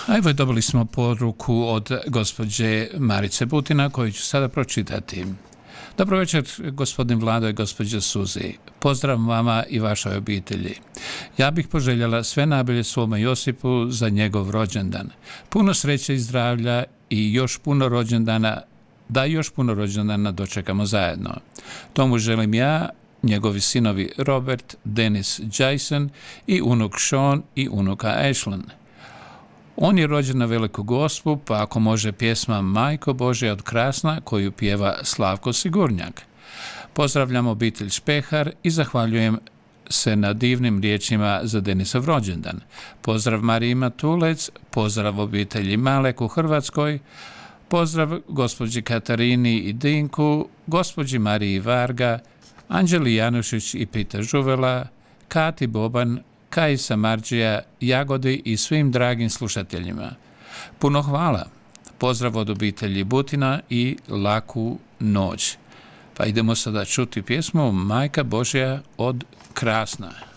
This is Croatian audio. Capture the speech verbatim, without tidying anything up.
A evo dobili smo poruku od gospođe Marice Butina koju ću sada pročitati. Dobro večer, gospodin Vlado i gospođa Suzi. Pozdrav vama i vašoj obitelji. Ja bih poželjela sve najbolje svome Josipu za njegov rođendan. Puno sreće i zdravlja i još puno rođendana, da još puno rođendana dočekamo zajedno. To mu želim ja, njegovi sinovi Robert, Denis, Jason i unuk Sean i unuka Ashlyn. On je rođen na Veliku Gospu, pa ako može pjesma Majko Božja od Krasna koju pjeva Slavko Sigurnjak. Pozdravljam obitelj Špehar i zahvaljujem se na divnim riječima za Denisov rođendan. Pozdrav Mariji Matulec, pozdrav obitelji Malek u Hrvatskoj, pozdrav gospođi Katarini i Dinku, gospođi Mariji Varga, Anđeli Janušić i Pita Žuvela, Kati Boban, Kajsa Marđija, Jagodi i svim dragim slušateljima. Puno hvala. Pozdrav od obitelji Butina i laku noć. Pa idemo sada čuti pjesmu Majka Božja od Krasna.